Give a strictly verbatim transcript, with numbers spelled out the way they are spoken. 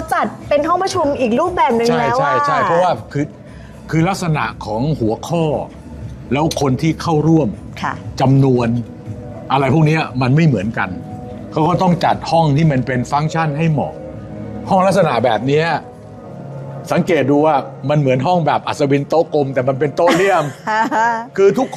จัดเป็นห้องประชุมอีกรูปแบบหนึ่งแล้วใช่ใช่ใช่เพราะว่าคือคือลักษณะของหัวข้อแล้วคนที่เข้าร่วมจำนวนอะไรพวกนี้มันไม่เหมือนกันเขาก็ต้องจัดห้องที่มันเป็นฟังก์ชันให้เหมาะห้องลักษณะแบบนี้สังเกตดูว่ามันเหมือนห้องแบบอัศวินโต๊ะกลมแต่มันเป็นโต๊ะเหลี่ยมคือทุก